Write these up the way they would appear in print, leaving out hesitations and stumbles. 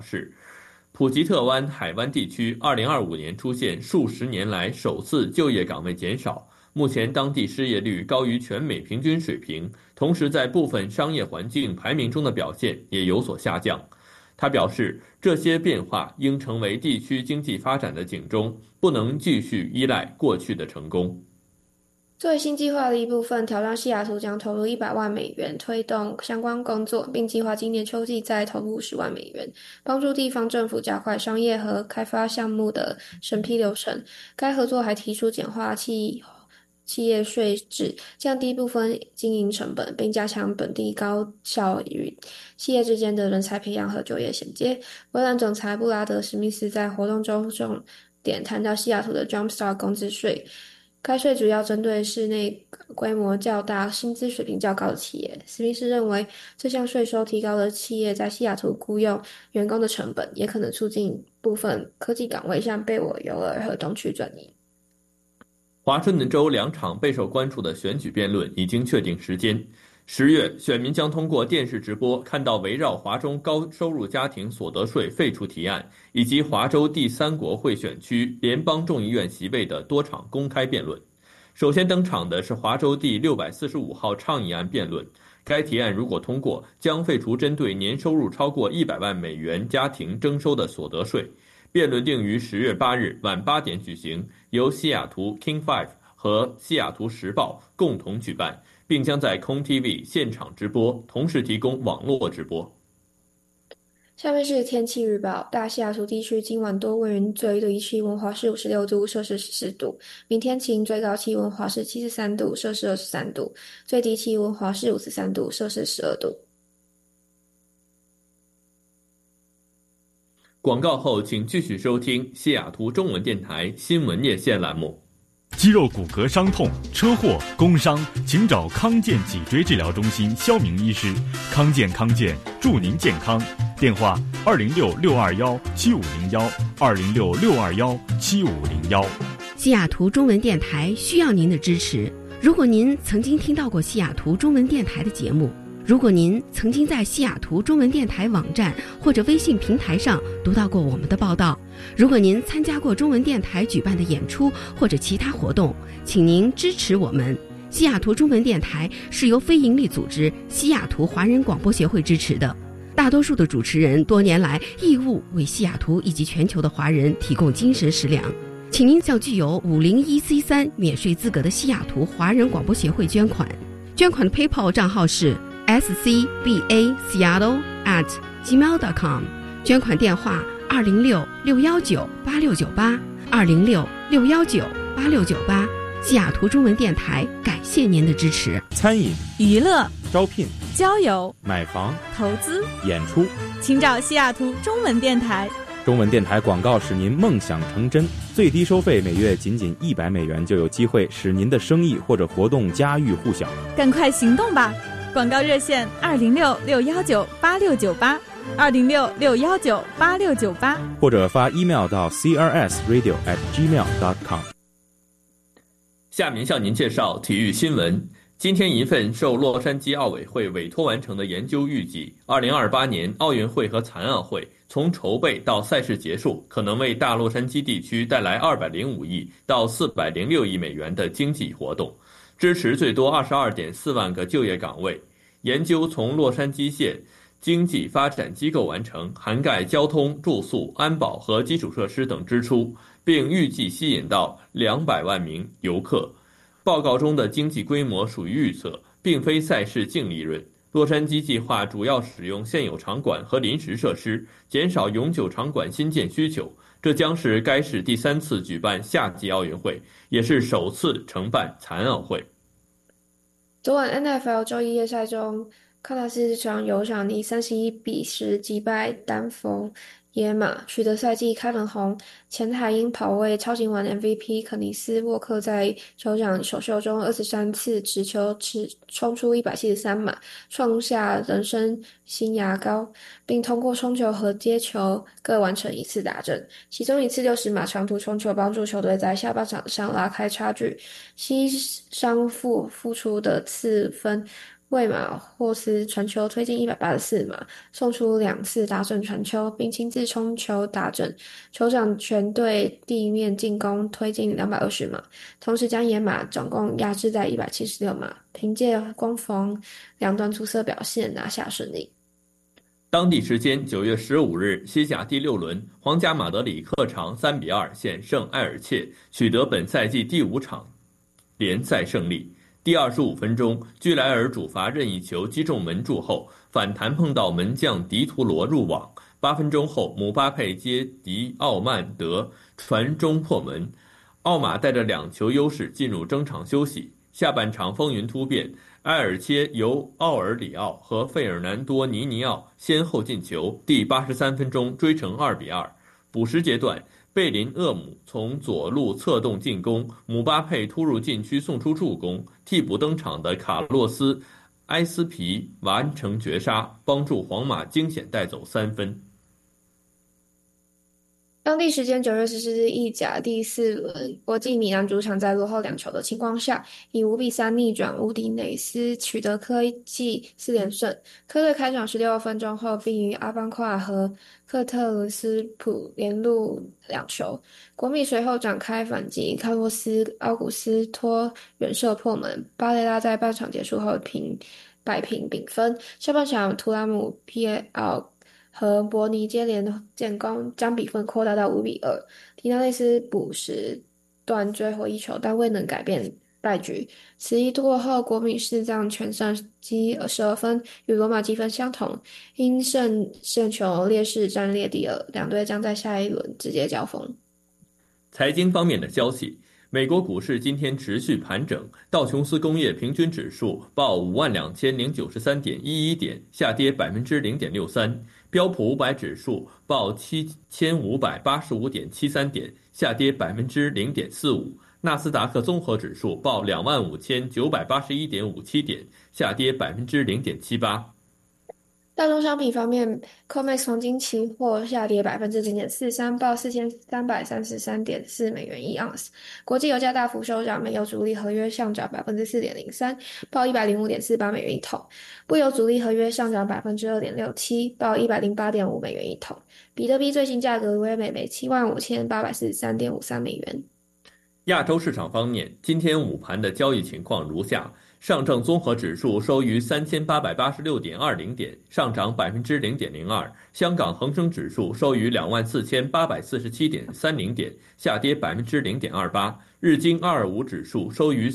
示，普吉特湾海湾地区2025年出现数十年来首次就业岗位减少，目前当地失业率高于全美平均水平，同时在部分商业环境排名中的表现也有所下降。他表示，这些变化应成为地区经济发展的警钟，不能继续依赖过去的成功。 作为新计划的一部分，挑战西雅图将投入100万美元推动相关工作，并计划今年秋季再投入50万美元，帮助地方政府加快商业和开发项目的审批流程。该合作还提出简化企业税制，降低部分经营成本，并加强本地高效与企业之间的人才培养和就业衔接。微软总裁布拉德·史密斯在活动中重点谈到西雅图的 Jumpstart 工资税。该税主要针对室内规模较大、薪资水平较高的企业。史密斯认为，这项税收提高了企业在西雅图雇用员工的成本，也可能促进部分科技岗位向贝尔尤尔和东区转移。 华盛顿州2场备受关注的选举辩论已经确定时间。10月，选民将通过电视直播看到围绕华中高收入家庭所得税废除提案，以及华州第3国会选区联邦众议院席位的多场公开辩论。首先登场的是华州第645号倡议案辩论。该提案如果通过，将废除针对年收入超过100万美元家庭征收的所得税。辩论定于10月8日晚8点举行，由西雅图 King5 和西雅图时报共同举办，并将在空 TV 现场直播，同时提供网络直播。 下面是天气预报。大西雅图地区今晚多云，最低气温华氏56度，摄氏14度。明天晴，最高气温华氏73度，摄氏23度，最低气温华氏53度，摄氏12度。 广告后，请继续收听西雅图中文电台新闻夜线栏目。 肌肉骨骼伤痛、车祸、工伤，请找康健脊椎治疗中心肖明医师。康健，祝您健康。电话206-621-7501，206-621-7501。 西雅图中文电台需要您的支持。如果您曾经听到过西雅图中文电台的节目，如果您曾经在西雅图中文电台网站或者微信平台上读到过我们的报道，如果您参加过中文电台举办的演出或者其他活动，请您支持我们。西雅图中文电台是由非营利组织西雅图华人广播协会支持的，大多数的主持人多年来义务为西雅图以及全球的华人提供精神食粮。请您向具有501C3免税资格的西雅图华人广播协会捐款。捐款的 PayPal 账号是scbaseattle@gmail.com， 捐款电话206-619-8698，206-619-8698。西雅图中文电台感谢您的支持。 餐饮、 娱乐、 招聘、 交友、 买房、 投资、 演出， 请找西雅图中文电台。 中文电台广告使您梦想成真，最低收费每月仅100美元，就有机会使您的生意或者活动家喻户晓。 赶快行动吧！广告热线206-619-8698，206-619-8698， 或者发 email 到 crsradio@gmail.com。 下面向您介绍体育新闻。今天一份受洛杉矶奥委会委托完成的研究预计，2028年奥运会和残奥会从筹备到赛事结束，可能为大洛杉矶地区带来205亿到406亿美元的经济活动，支持最多22.4万个就业岗位。研究从洛杉矶县经济发展机构完成，涵盖交通、住宿、安保和基础设施等支出，并预计吸引到200万名游客。报告中的经济规模属于预测，并非赛事净利润。洛杉矶计划主要使用现有场馆和临时设施，减少永久场馆新建需求。这将是该市第3次举办夏季奥运会，也是首次承办残奥会。 昨晚 NFL 周一夜赛中，康纳斯勇士以31-10击败丹佛野马，取得赛季开门红。前海鹰跑位超级碗 MVP 肯尼斯沃克在酋长首秀中23次持球冲出173码，创下人生新涯高，并通过冲球和接球各完成1次达阵，其中1次60码长途冲球帮助球队在下半场上拉开差距。牺牲付出的4分魏马霍斯传球推进184码，送出2次达阵传球，并亲自冲球达阵，酋长全队地面进攻推进220码，同时将野马总共压制在176码，凭借攻防两端出色表现拿下胜利。 当地时间9月15日，西甲第6轮，皇家马德里客场3-2险胜埃尔切，取得本赛季第5场联赛胜利。第25分钟，居莱尔主罚任意球击中门柱后，反弹碰到门将迪图罗入网。8分钟后，姆巴佩接迪奥曼德传中破门，奥马带着2球优势进入中场休息。下半场风云突变，埃尔切由奥尔里奥和费尔南多尼尼奥先后进球，第83分钟追成2-2。补时阶段，贝林厄姆从左路策动进攻，姆巴佩突入禁区送出助攻，替补登场的卡洛斯埃斯皮完成绝杀，帮助皇马惊险带走3分。 当地时间9月14日，意甲第4轮，国际米兰主场在落后2球的情况下，以5-3逆转乌迪内斯，取得科技4连胜。科队开场16分钟后，并于阿邦夸和克特鲁斯普连入2球。国米随后展开反击，卡洛斯·奥古斯托远射破门，巴雷拉在半场结束后摆平比分。下半场，图拉姆、皮耶奥和伯尼接连建功，将比分扩大到5-2。迪纳内斯补时段追回1球，但未能改变败局。此役过后，国米4战全胜，积12分，与罗马积分相同，因胜球劣势暂列第2，两队将在下一轮直接交锋。 财经方面的消息，美国股市今天持续盘整，道琼斯工业平均指数报52093.11点，下跌0.63%；标普500指数报7585.73点，下跌0.45%；纳斯达克综合指数报25981.57点，下跌0.78%。 大宗商品方面 ，COMEX 黄金期货下跌0.43%，报4333.4美元一盎司。国际油价大幅收涨，美油主力合约上涨4.03%，报105.48美元一桶；布油主力合约上涨2.67%，报108.5美元一桶。比特币最新价格为每枚75843.53美元。 亚洲市场方面，今天午盘的交易情况如下。上证综合指数收于3886.20点，上涨0.02%；香港恒生指数收于24847.30点，下跌0.28%；日经225指数收于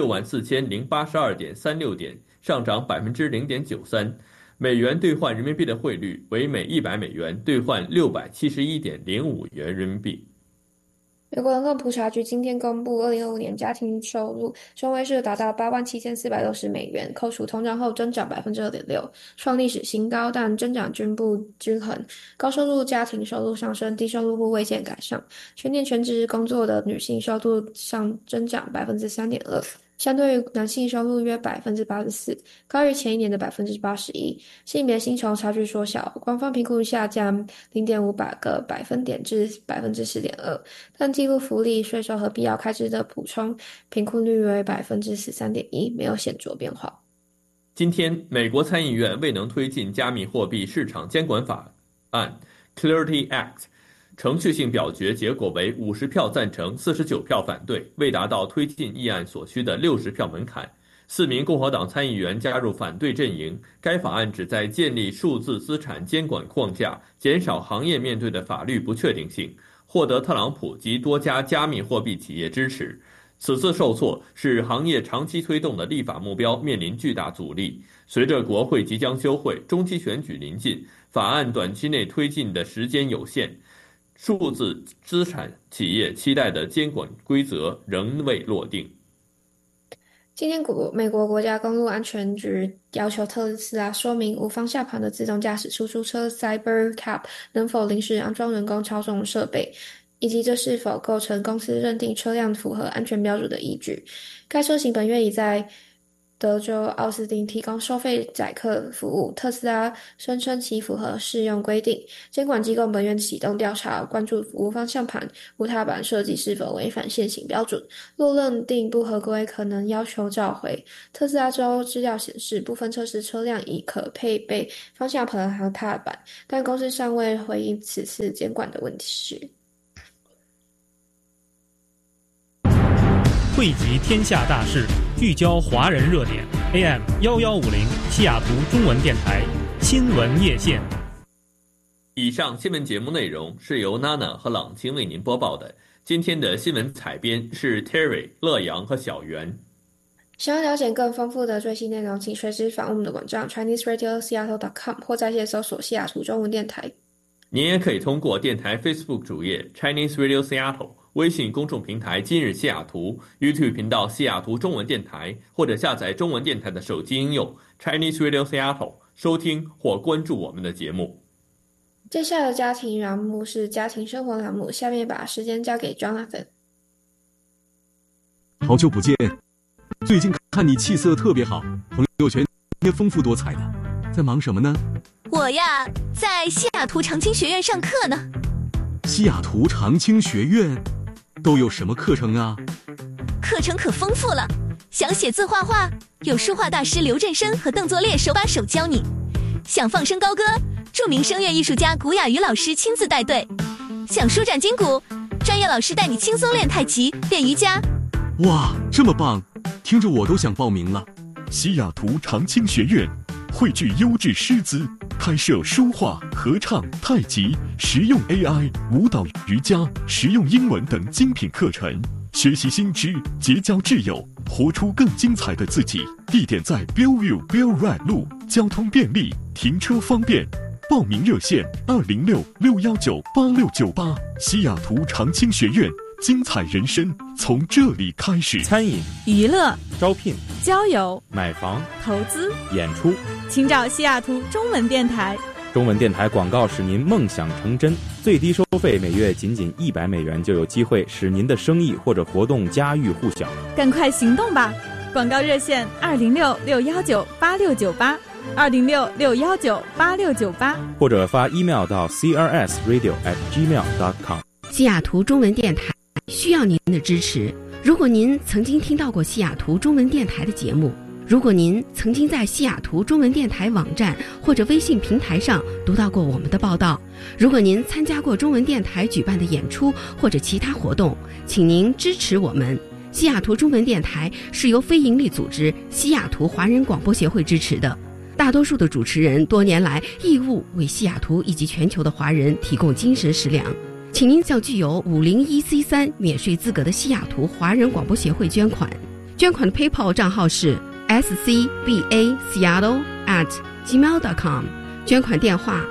64082.36点，上涨0.93%。美元兑换人民币的汇率为每100美元兑换671.05元人民币。 美国人口普查局今天公布2025年家庭收入中位数达到87460美元，扣除通胀后增长2.6%，创历史新高，但增长均不均衡。高收入家庭收入上升，低收入户未见改善。全年全职工作的女性收入上增长3.2%。相对于男性收入约84%，高于前一年的81%。性别薪酬差距缩小，官方评估下降0.5个百分点至4.2%，但计入福利、税收和必要开支的补充评估率为13.1%，没有显著变化。 今天，美国参议院未能推进加密货币市场监管法案 Clarity Act。程序性表决结果为50票赞成，49票反对，未达到推进议案所需的60票门槛。4名共和党参议员加入反对阵营。该法案旨在建立数字资产监管框架，减少行业面对的法律不确定性，获得特朗普及多家加密货币企业支持。此次受挫使行业长期推动的立法目标面临巨大阻力。随着国会即将休会，中期选举临近，法案短期内推进的时间有限。数字资产企业期待的监管规则仍未落定。 今天美国国家公路安全局要求特斯拉说明无方向盘的自动驾驶出租车 CyberCab 能否临时安装人工操纵设备，以及这是否构成公司认定车辆符合安全标准的依据。该车型本月已在德州奥斯汀提供收费载客服务，特斯拉声称其符合适用规定。监管机构本月启动调查，关注服务方向盘、无踏板设计是否违反现行标准，若认定不合规，可能要求召回。特斯拉州资料显示，部分测试车辆已可配备方向盘和踏板，但公司尚未回应此次监管的问题。 汇集天下大事，聚焦华人热点。AM 1150西雅图中文电台新闻夜线。 以上新闻节目内容是由娜娜和朗青为您播报的。今天的新闻采编是 Terry、乐阳和小袁。 想要了解更丰富的最新内容，请随时访问我们的网站 ChineseRadioSeattle.com 或在线搜索西雅图中文电台。 您也可以通过电台 Facebook 主页 Chinese Radio Seattle、微信公众平台今日西雅图、YouTube 频道西雅图中文电台，或者下载中文电台的手机应用 Chinese Radio Seattle 收听或关注我们的节目。 接下来的家庭栏目是家庭生活栏目，下面把时间交给 Jonathan。 好久不见，最近看你气色特别好，朋友圈也丰富多彩的，在忙什么呢？ 我呀，在西雅图长青学院上课呢。 西雅图长青学院都有什么课程啊？ 课程可丰富了，想写字画画，有书画大师刘振生和邓作烈手把手教你；想放声高歌，著名声乐艺术家古雅瑜老师亲自带队；想舒展筋骨，专业老师带你轻松练太极、练瑜伽。 哇，这么棒，听着我都想报名了。 西雅图长青学院汇聚优质师资，开设书画、合唱、太极、实用 AI、舞蹈、瑜伽、实用英文等精品课程，学习新知，结交挚友，活出更精彩的自己。地点在 Bellevue Bell Ride 路，交通便利，停车方便。报名热线206-619-8698。西雅图长青学院，精彩人生从这里开始。 餐饮、 娱乐、 招聘、 交友、 买房、 投资、 演出， 请找西雅图中文电台。 中文电台广告使您梦想成真，最低收费每月仅$100就有机会使您的生意或者活动家喻户晓。 赶快行动吧！广告热线206-619-8698，206-619-8698， 或者发 email 到 crsradio@gmail.com。 西雅图中文电台需要您的支持。如果您曾经听到过西雅图中文电台的节目，如果您曾经在西雅图中文电台网站或者微信平台上读到过我们的报道，如果您参加过中文电台举办的演出或者其他活动，请您支持我们。西雅图中文电台是由非营利组织西雅图华人广播协会支持的，大多数的主持人多年来义务为西雅图以及全球的华人提供精神食粮。请您向具有501C3免税资格的西雅图华人广播协会捐款。捐款的 PayPal 账号是scbaseattle@gmail.com， 捐款电话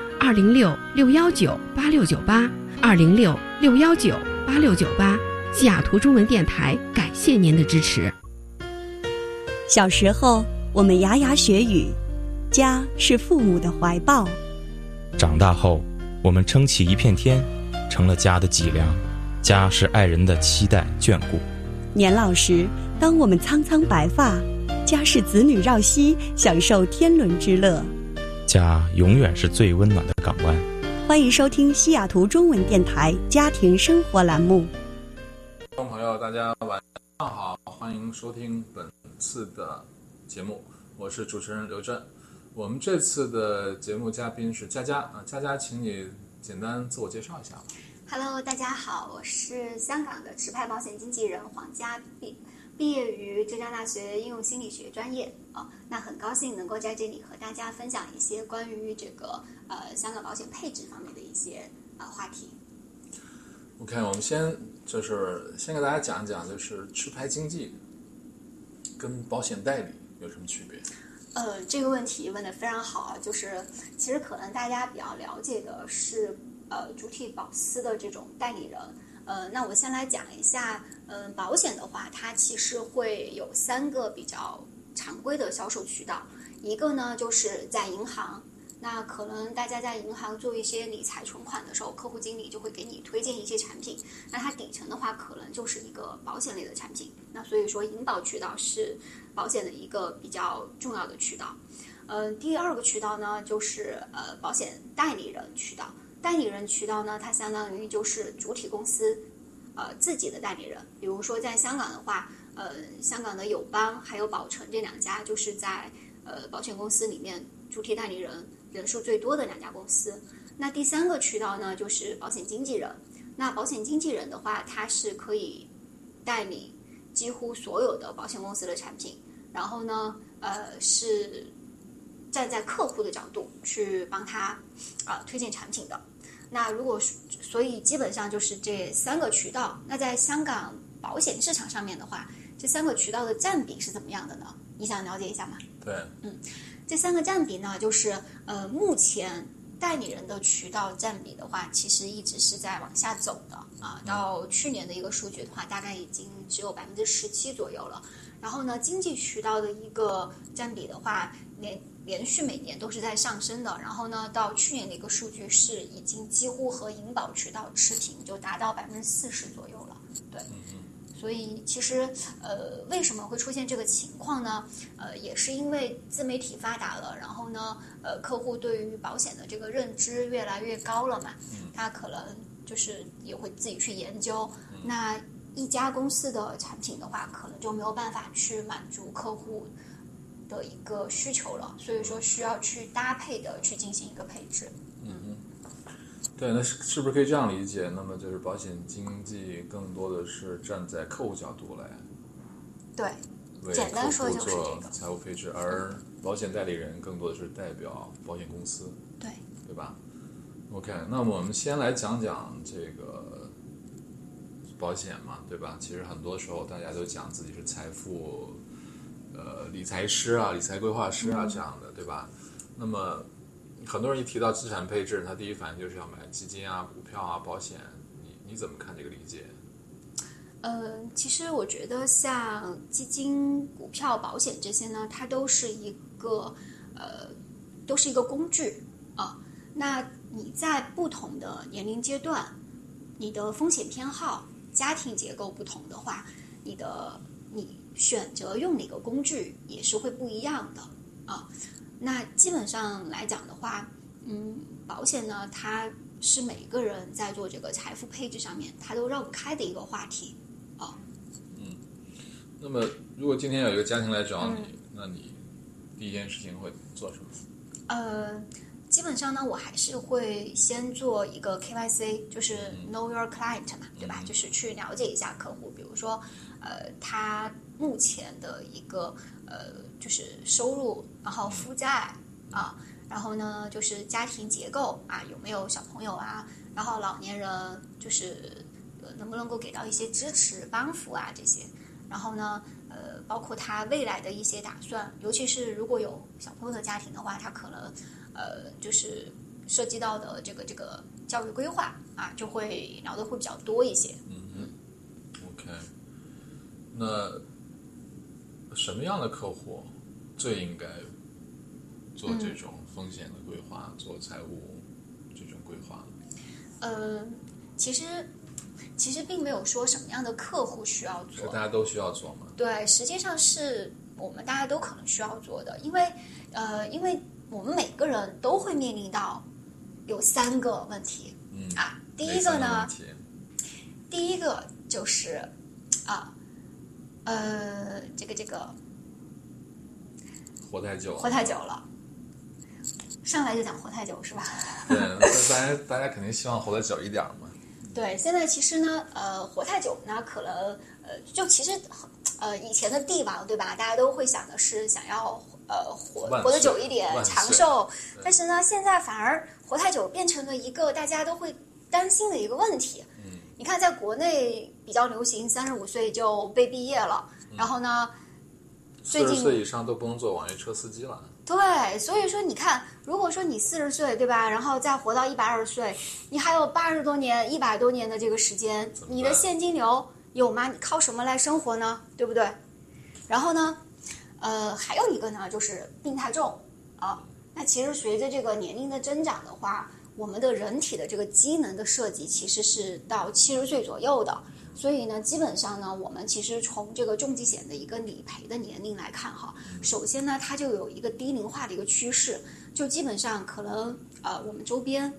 206-619-8698，206-619-8698。西雅图中文电台感谢您的支持。 小时候我们牙牙学语，家是父母的怀抱。 长大后我们撑起一片天，成了家的脊梁。家是爱人的期待眷顾。 年老时当我们苍苍白发，家是子女绕膝，享受天伦之乐。 家永远是最温暖的港湾。 欢迎收听西雅图中文电台家庭生活栏目。 观众朋友大家晚上好，欢迎收听本次的节目，我是主持人刘震。我们这次的节目嘉宾是佳佳啊，佳佳，请你简单自我介绍一下吧。 Hello， 大家好，我是香港的持牌保险经纪人黄佳碧，毕业于浙江大学应用心理学专业那很高兴能够在这里和大家分享一些关于这个香港保险配置方面的一些话题。 OK， 我们先给大家讲一讲，就是持牌经纪跟保险代理有什么区别？ 这个问题问得非常好啊，就是其实可能大家比较了解的是主体保司的这种代理人。那我先来讲一下，保险的话，它其实会有3个比较常规的销售渠道。一个呢，就是在银行，那可能大家在银行做一些理财存款的时候，客户经理就会给你推荐一些产品，那它底层的话可能就是一个保险类的产品。 那所以说银保渠道是保险的一个比较重要的渠道。第二个渠道呢，就是保险代理人渠道。代理人渠道呢，它相当于就是主体公司自己的代理人。比如说在香港的话，香港的友邦还有保诚这两家，就是在保险公司里面主体代理人人数最多的两家公司。那第三个渠道呢，就是保险经纪人。那保险经纪人的话，它是可以代理几乎所有的保险公司的产品，然后呢，是站在客户的角度去帮他推荐产品的。那如果所以基本上就是这三个渠道。那在香港保险市场上面的话，这三个渠道的占比是怎么样的呢？你想了解一下吗？ 对， 这三个占比呢，就是目前代理人的渠道占比的话，其实一直是在往下走的到去年的一个数据的话，大概已经只有17%左右了。然后呢，经纪渠道的一个占比的话，连续每年都是在上升的。然后呢，到去年的一个数据是已经几乎和银保渠道持平，就达到40%左右了。对。所以其实为什么会出现这个情况呢？也是因为自媒体发达了，然后呢客户对于保险的这个认知越来越高了嘛，他可能就是也会自己去研究。那一家公司的产品的话，可能就没有办法去满足客户的一个需求了，所以说需要去搭配的去进行一个配置。 对，那是不是可以这样理解？那么就是保险经纪更多的是站在客户角度来， 对，简单说就是这个财务配置，而保险代理人更多的是代表保险公司，对吧 ？OK， 那我们先来讲讲这个保险嘛，对吧？其实很多时候大家都讲自己是财富理财师啊、理财规划师啊这样的，对吧？那么很多人一提到资产配置，他第一反应就是要买基金啊、股票啊、保险。你怎么看这个理解？ 其实我觉得像基金、股票、保险这些呢，它都是一个工具啊。那你在不同的年龄阶段，你的风险偏好、家庭结构不同的话，你选择用哪个工具也是会不一样的啊。那基本上来讲的话，保险呢，它是每个人在做这个财富配置上面，它都绕不开的一个话题啊。 那么如果今天有一个家庭来找你，那你第一件事情会做什么？ 基本上呢，我还是会先做一个 KYC， 就是 Know Your Client 嘛，对吧？就是去了解一下客户，比如说他目前的一个就是收入，然后负债啊，然后呢就是家庭结构啊，有没有小朋友啊，然后老年人就是能不能够给到一些支持帮扶啊这些，然后呢包括他未来的一些打算，尤其是如果有小朋友的家庭的话，他可能就是涉及到的这个教育规划啊，就会聊得会比较多一些。 OK， 那什么样的客户最应该做这种风险的规划，做财务这种规划？ 其实并没有说什么样的客户需要做， 是大家都需要做吗？ 对，实际上是我们大家都可能需要做的，因为我们每个人都会面临到有3个问题第一个呢，第一个就是这个活太久了，上来就讲活太久是吧？ 对，大家肯定希望活得久一点嘛。 对，现在其实呢，活太久呢，可能就其实以前的帝王对吧，大家都会想的是想要活得久一点，长寿。但是呢，现在反而活太久变成了一个大家都会担心的一个问题。你看，在国内比较流行35岁就被毕业了，然后呢，最近 40岁以上都不能做网约车司机了。 对，所以说你看，如果说你40岁对吧，然后再活到120岁，你还有80多年、100多年的这个时间，你的现金流有吗？你靠什么来生活呢？对不对？然后呢，还有一个呢，就是病太重啊。那其实随着这个年龄的增长的话，我们的人体的这个机能的设计其实是到70岁左右的， 所以呢，基本上呢，我们其实从这个重疾险的一个理赔的年龄来看哈，首先呢，它就有一个低龄化的一个趋势，就基本上可能我们周边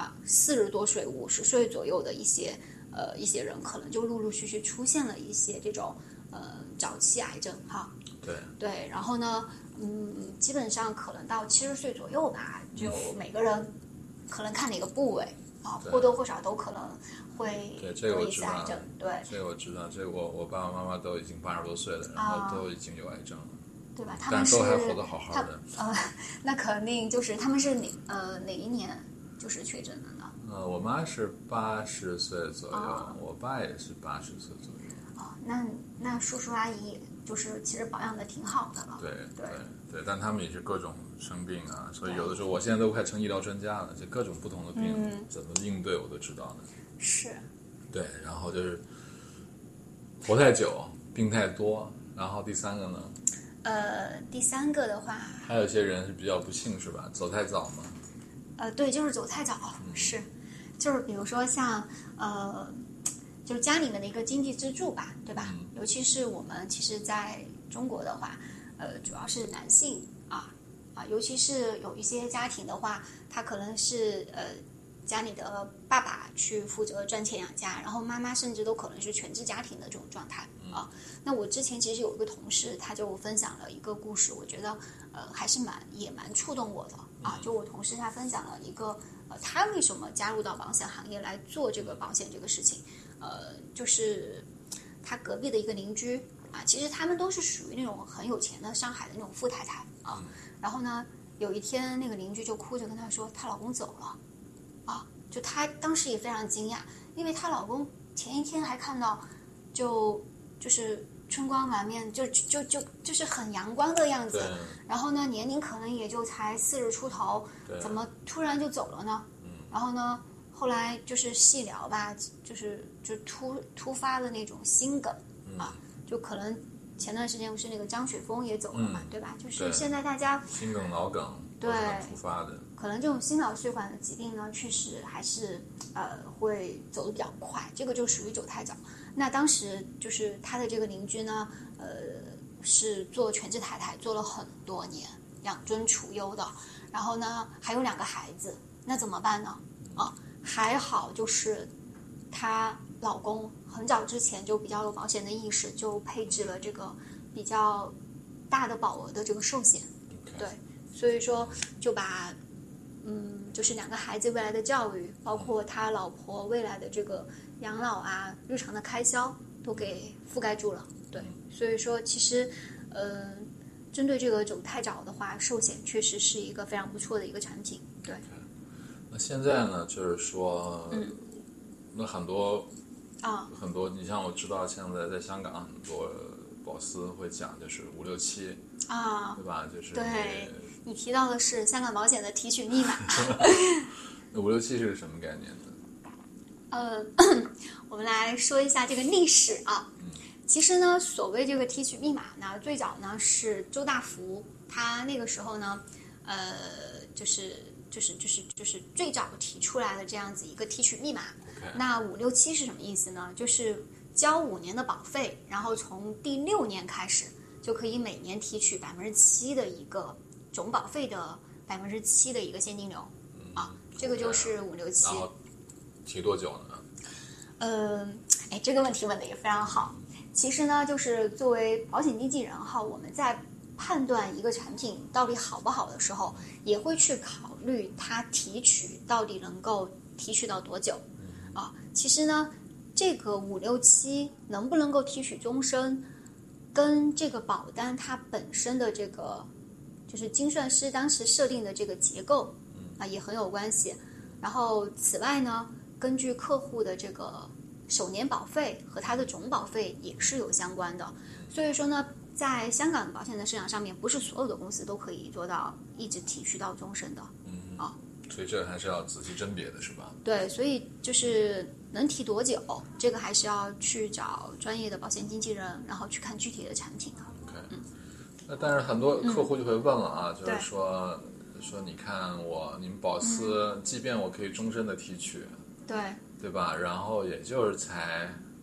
40多岁、50岁左右的一些人，可能就陆陆续续出现了一些这种早期癌症哈。对，然后呢，基本上可能到70岁左右吧，就每个人可能看哪个部位或多或少都可能会有一些癌症。对， 这个我知道，这个我爸爸妈妈都已经80多岁了，然后都已经有癌症了， 对吧？ 但都还活得好好的。 那肯定就是他们是哪一年就是确诊的呢？ 我妈是80岁左右，我爸也是80岁左右。 那叔叔阿姨就是其实保养的挺好的了。 对，但他们也是各种生病啊，所以有的时候我现在都快成医疗专家了，就各种不同的病怎么应对我都知道的。 是。 对，然后就是活太久，病太多，然后第三个呢？ 第三个的话， 还有些人是比较不幸是吧？走太早嘛。 对，就是走太早，是，就是比如说像就是家里面的一个经济支柱吧，对吧？尤其是我们其实在中国的话，主要是男性尤其是有一些家庭的话，他可能是家里的爸爸去负责赚钱养家，然后妈妈甚至都可能是全职家庭的这种状态那我之前其实有一个同事，他就分享了一个故事，我觉得还是也蛮触动我的就我同事他分享了一个他为什么加入到保险行业来做这个保险这个事情，就是他隔壁的一个邻居其实他们都是属于那种很有钱的上海的那种富太太然后呢，有一天那个邻居就哭着跟她说，她老公走了就她当时也非常惊讶，因为她老公前一天还看到就是春光满面，就是很阳光的样子，然后呢年龄可能也就才40出头，怎么突然就走了呢？然后呢后来就是细聊吧，就突发的那种心梗就可能前段时间不是那个张雪峰也走了嘛，对吧？就是现在大家心梗、脑梗对突发的， 可能这种心脑血管的疾病呢，确实还是会走得比较快，这个就属于走太早。那当时就是他的这个邻居呢，是做全职太太，做了很多年，养尊处优的，然后呢还有2个孩子，那怎么办呢？还好就是她老公很早之前就比较有保险的意识，就配置了这个比较大的保额的这个寿险，对，所以说就把就是2个孩子未来的教育，包括他老婆未来的这个养老日常的开销都给覆盖住了，对，所以说其实针对这个走太早的话，寿险确实是一个非常不错的一个产品，对。 那现在呢，就是说那很多，你像我知道现在在香港很多保司会讲就是567对吧？就是对你提到的是香港保险的提取密码。 那567是个什么概念呢？我们来说一下这个历史其实呢，所谓这个提取密码呢，最早呢是周大福，他那个时候呢，就是最早提出来的这样子一个提取密码。那567是什么意思呢？就是交5年的保费，然后从第6年开始就可以每年提取7%的一个总保费的7%的一个现金流这个就是567。 然后提多久呢？ 这个问题问的也非常好。其实呢，就是作为保险经纪人我们在判断一个产品到底好不好的时候，也会去考虑它提取到底能够提取到多久其实呢，这个567能不能够提取终身，跟这个保单它本身的这个就是精算师当时设定的这个结构也很有关系。然后此外呢，根据客户的这个首年保费和它的总保费也是有相关的。所以说呢，在香港保险的市场上面，不是所有的公司都可以做到一直提取到终身的所以这还是要仔细甄别的是吧？ 对，所以就是能提多久，这个还是要去找专业的保险经纪人，然后去看具体的产品那但是很多客户就会问了就是说你看你们保司即便我可以终身的提取， 对吧？然后也就是才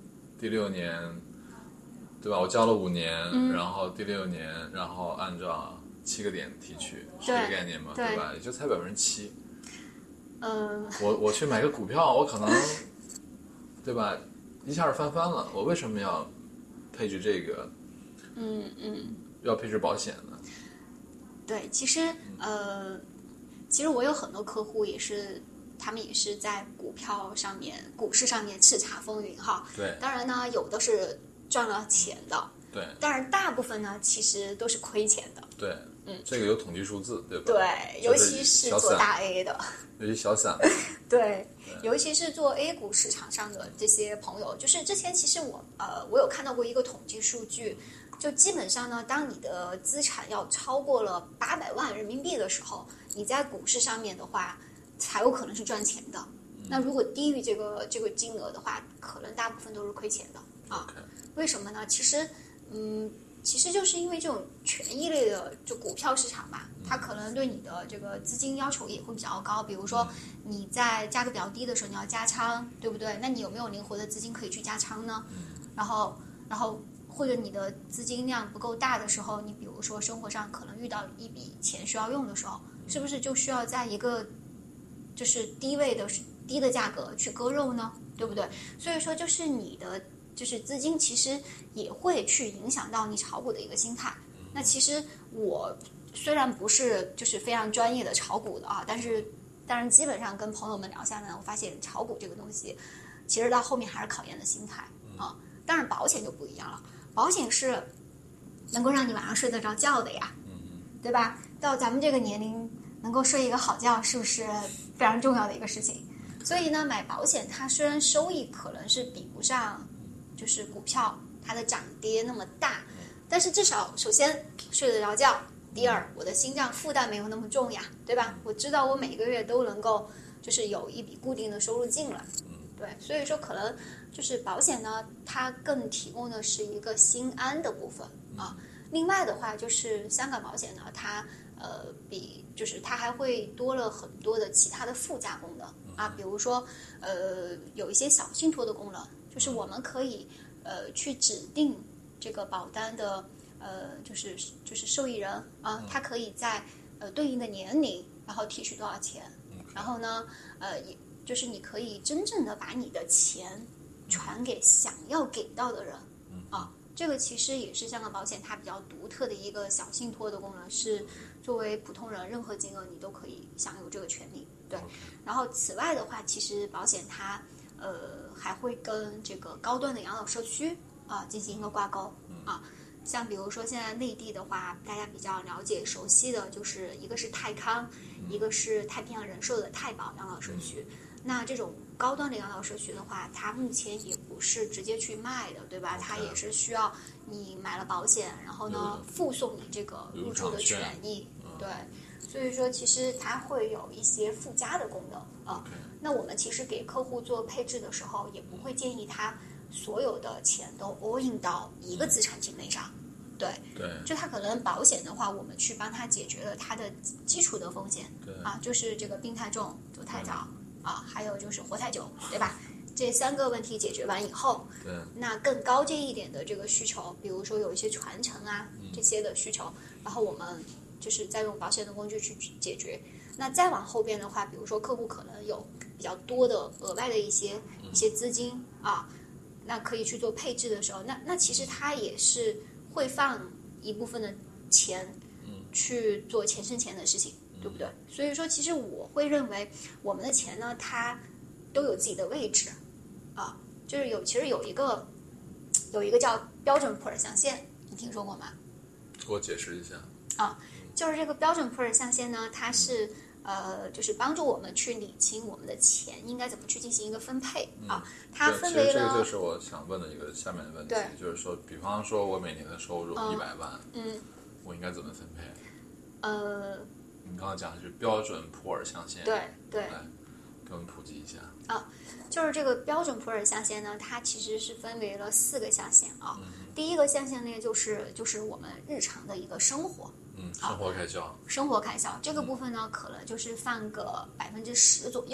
第6年，对吧？我交了5年，然后第6年，然后按照7个点提取，是这个概念嘛，对吧？也就才7%。我去买个股票，我可能，对吧？一下翻了，我为什么要配置这个？要配置保险呢？ 对，其实我有很多客户也是，他们也是在股市上面叱咤风云哈。 对。 当然呢，有的是赚了钱的。 对。 当然，大部分呢其实都是亏钱的。 对。这个有统计数字，对吧？ 对，尤其是做大 A 的。 尤其小散。 对，尤其是做 A 股市场上的这些朋友，就是之前其实我有看到过一个统计数据。就基本上呢，当你的资产要超过了800万人民币的时候，你在股市上面的话，才有可能是赚钱的。那如果低于这个金额的话，可能大部分都是亏钱的啊。为什么呢？其实就是因为这种权益类的就股票市场吧，它可能对你的这个资金要求也会比较高。比如说你在价格比较低的时候，你要加仓，对不对？那你有没有灵活的资金可以去加仓呢？然后或者你的资金量不够大的时候，你比如说生活上可能遇到一笔钱需要用的时候，是不是就需要在一个就是低的价格去割肉呢？对不对？所以说就是你的就是资金其实也会去影响到你炒股的一个心态。那其实我虽然不是就是非常专业的炒股的啊，但是当然基本上跟朋友们聊下来，我发现炒股这个东西其实到后面还是考验的心态啊。当然保险就不一样了。保险是能够让你晚上睡得着觉的呀，对吧？到咱们这个年龄，能够睡一个好觉，是不是非常重要的一个事情？所以呢，买保险它虽然收益可能是比不上就是股票它的涨跌那么大，但是至少首先睡得着觉，第二我的心脏负担没有那么重呀，对吧？我知道我每个月都能够就是有一笔固定的收入进来，对，所以说可能就是保险呢，它更提供的是一个心安的部分啊。另外的话，就是香港保险呢，它就是它还会多了很多的其他的附加功能啊，比如说有一些小信托的功能，就是我们可以去指定这个保单的就是受益人啊，他可以在对应的年龄，然后提取多少钱，然后呢就是你可以真正的把你的钱传给想要给到的人啊，这个其实也是香港保险它比较独特的一个小信托的功能，是作为普通人任何金额你都可以享有这个权利。对，然后此外的话，其实保险它还会跟这个高端的养老社区啊进行一个挂钩啊。像比如说现在内地的话，大家比较了解熟悉的就是一个是泰康，一个是太平洋人寿的太保养老社区。那这种高端的养老社区的话，它目前也不是直接去卖的，对吧？它也是需要你买了保险，然后呢附送你这个入住的权益，对。所以说其实它会有一些附加的功能啊。那我们其实给客户做配置的时候，也不会建议他所有的钱都 all in 到一个资产境内上，对，就他可能保险的话，我们去帮他解决了他的基础的风险，啊，就是这个病太重、走太早啊，还有就是活太久，对吧？这3个问题解决完以后，那更高阶一点的这个需求，比如说有一些传承啊这些的需求，然后我们就是再用保险的工具去解决。那再往后边的话，比如说客户可能有比较多的额外的一些资金啊，那可以去做配置的时候，那其实他也是会放一部分的钱去做钱生钱的事情，对不对？所以说其实我会认为我们的钱呢，它都有自己的位置啊，就是其实有一个叫标准普尔象限，你听说过吗？ 给我解释一下啊，就是这个标准普尔象限呢，它是就是帮助我们去理清我们的钱应该怎么去进行一个分配啊。它分为了， 这个就是我想问的一个下面的问题，就是说，比方说我每年的收入100万，我应该怎么分配？你刚刚讲的是标准普尔象限， 对， 来给我们普及一下啊。就是这个标准普尔象限呢，它其实是分为了4个象限啊。第一个象限呢，就是我们日常的一个生活， 生活开销， 生活开销这个部分呢，可能就是放个10%左右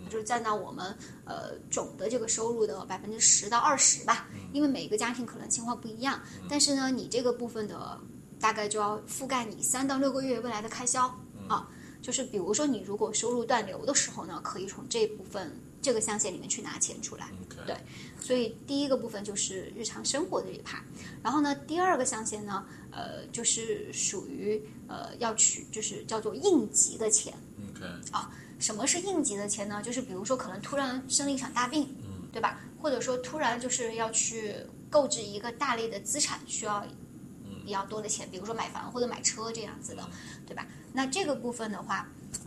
就是占到我们总的这个收入的10%到20%吧，因为每个家庭可能情况不一样，但是呢，你这个部分的大概就要覆盖你3到6个月未来的开销啊。就是比如说你如果收入断流的时候呢，可以从这部分这个象限里面去拿钱出来。对，所以第一个部分就是日常生活的这一趴，然后呢，第二个象限呢，就是属于要取就是叫做应急的钱。啊，什么是应急的钱呢？就是比如说可能突然生了一场大病，对吧？或者说突然就是要去购置一个大类的资产，需要比较多的钱，比如说买房或者买车这样子的，对吧？那这个部分的话，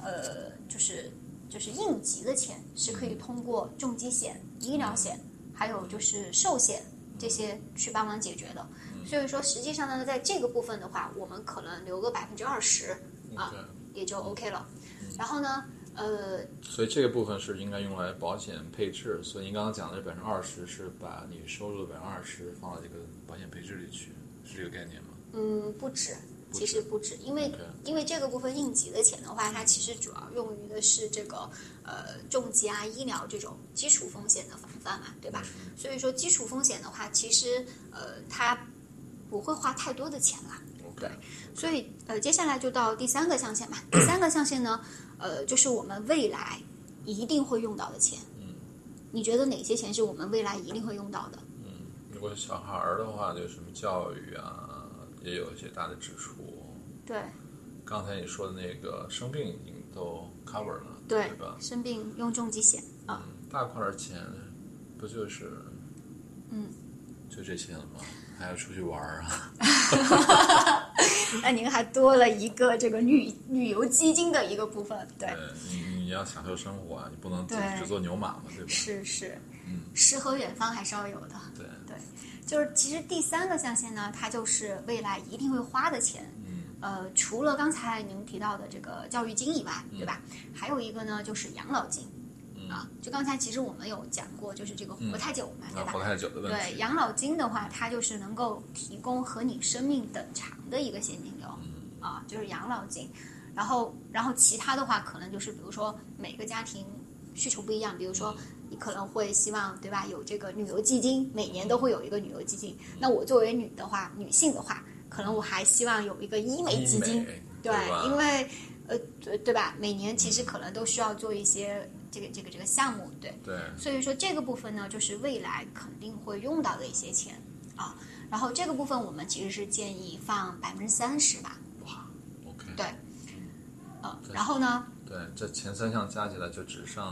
就是应急的钱是可以通过重疾险、医疗险，还有就是寿险这些去帮忙解决的。所以说实际上呢，在这个部分的话，我们可能留个20%啊，也就 OK 了。然后呢， 所以这个部分是应该用来保险配置。所以您刚刚讲的20%是把你收入的20%放到这个保险配置里去，是这个概念吗？ 不止。其实不止，因为这个部分应急的钱的话，它其实主要用于的是这个重疾啊、医疗这种基础风险的防范嘛，对吧？所以说基础风险的话，其实它不会花太多的钱啦。对，所以接下来就到第3个象限吧。第3个象限呢，就是我们未来一定会用到的钱。你觉得哪些钱是我们未来一定会用到的？ 如果小孩的话，就什么教育啊，也有一些大的支出。 对， 刚才你说的那个生病已经都 cover 了， 对吧？ 生病用重疾险啊， 大块的钱不就是就这些了吗？还要出去玩啊？ 那您还多了一个这个旅游基金的一个部分，对， 你要享受生活啊，你不能只做牛马嘛，对吧？ 是，诗和远方还是要有的。对，就是其实第3个象限呢，它就是未来一定会花的钱。除了刚才您提到的这个教育金以外，对吧？还有一个呢，就是养老金。就刚才其实我们有讲过，就是这个活太久嘛，对吧？ 活太久的问题。 对，养老金的话，它就是能够提供和你生命等长的一个现金流，就是养老金。然后其他的话，可能就是比如说每个家庭需求不一样，比如说你可能会希望，对吧？有这个旅游基金，每年都会有一个旅游基金。那我作为女性的话，可能我还希望有一个医美基金，对，因为对吧？每年其实可能都需要做一些这个项目，对，所以说这个部分呢，就是未来肯定会用到的一些钱啊。然后这个部分我们其实是建议放30%吧。 哇 ，OK， 对，然后呢？ 对，这前3项加起来就只剩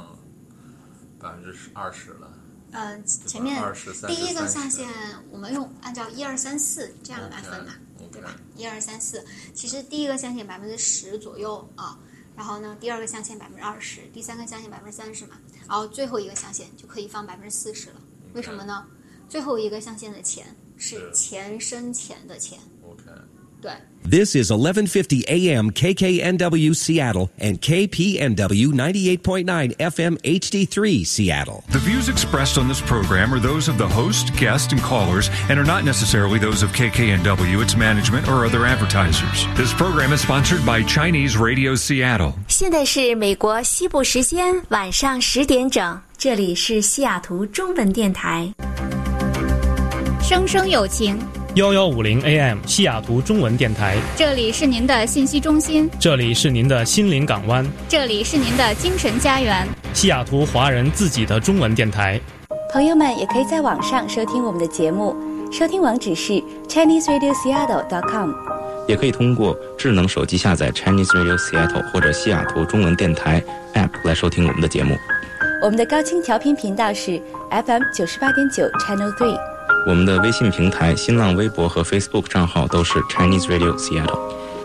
20%了。 前面第一个象限我们按照1、2、3、4这样来分嘛，对吧？1、2、3、4，其实第一个象限10%左右啊，然后呢，第2个象限20%，第3个象限30%嘛，然后最后一个象限就可以放40%了。为什么呢？最后一个象限的钱是钱生钱的钱。 OK， 对。 This is 1150 AM KKNW Seattle and KPNW 98.9 FM HD3 Seattle. The views expressed on this program are those of the host, guest, and callers and are not necessarily those of KKNW, its management, or other advertisers. This program is sponsored by Chinese Radio Seattle. 现在是美国西部时间晚上10点整，这里是西雅图中文电台。 声声有情。 1150 AM 西雅图中文电台， 这里是您的信息中心， 这里是您的心灵港湾， 这里是您的精神家园， 西雅图华人自己的中文电台。 朋友们也可以在网上收听我们的节目，收听网址是 ChineseRadioSeattle.com， 也可以通过智能手机下载 Chinese Radio Seattle 或者西雅图中文电台 App 来收听我们的节目。 我们的高清调频频道是 FM 98.9 Channel 3。 我们的微信平台、新浪微博和 Facebook 账号都是 Chinese Radio Seattle。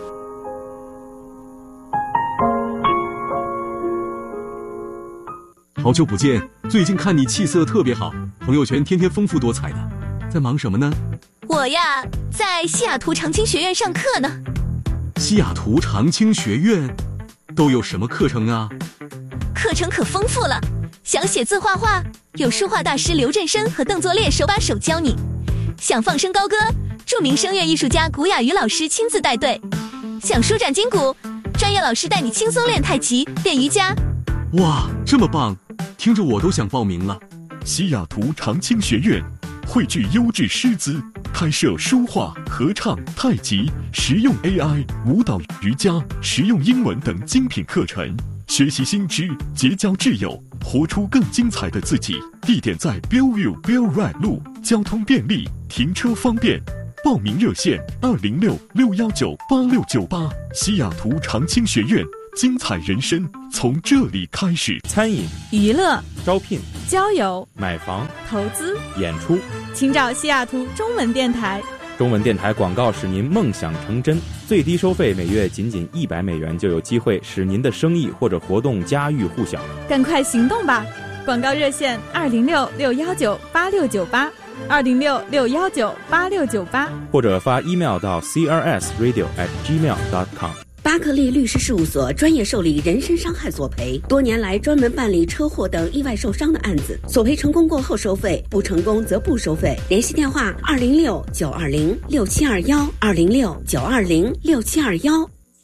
好久不见，最近看你气色特别好，朋友圈天天丰富多彩的，在忙什么呢？ 我呀，在西雅图长青学院上课呢。 西雅图长青学院都有什么课程啊？ 课程可丰富了。想写字画画，有书画大师刘振生和邓作烈手把手教你；想放声高歌，著名声乐艺术家古雅瑜老师亲自带队；想舒展筋骨，专业老师带你轻松练太极、练瑜伽； 哇，这么棒，听着我都想报名了。 西雅图长青学院汇聚优质师资，开设书画、合唱、太极、实用 AI、舞蹈、瑜伽、实用英文等精品课程，学习新知，结交挚友，活出更精彩的自己。地点在 Bellevue Bell Ride 路，交通便利，停车方便。报名热线206-619-8698。西雅图长青学院，精彩人生从这里开始。 餐饮、 娱乐、 招聘、 交友、 买房、 投资、 演出， 请找西雅图中文电台。 中文电台广告使您梦想成真，最低收费每月仅$100就有机会使您的生意或者活动家喻户晓。 赶快行动吧！广告热线206-619-8698，206-619-8698， 或者发 email 到 crsradio@gmail.com。 巴克利律师事务所专业受理人身伤害索赔，多年来专门办理车祸等意外受伤的案子，索赔成功过后收费，不成功则不收费。联系电话206-920-6721，206-920-6721。